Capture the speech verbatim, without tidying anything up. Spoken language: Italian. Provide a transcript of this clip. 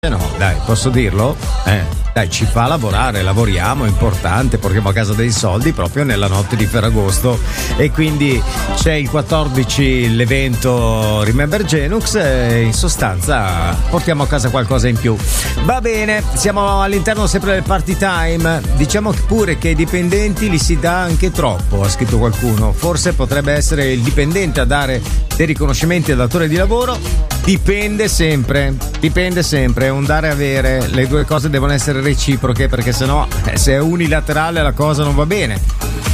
No, dai, posso dirlo? Eh, dai, ci fa lavorare, lavoriamo, è importante, portiamo a casa dei soldi proprio nella notte di Ferragosto e quindi c'è il quattordici l'evento Remember Genux e in sostanza portiamo a casa qualcosa in più. Va bene, siamo all'interno sempre del party time, diciamo pure che ai dipendenti li si dà anche troppo, ha scritto qualcuno, forse potrebbe essere il dipendente a dare dei riconoscimenti al datore di lavoro. Dipende sempre, dipende sempre, è un dare e avere, le due cose devono essere reciproche perché sennò eh, se è unilaterale la cosa non va bene.